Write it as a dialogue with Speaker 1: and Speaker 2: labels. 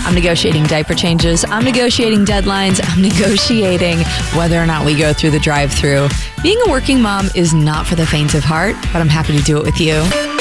Speaker 1: I'm negotiating diaper changes. I'm negotiating deadlines. I'm negotiating whether or not we go through the drive-thru. Being a working mom is not for the faint of heart, but I'm happy to do it with you.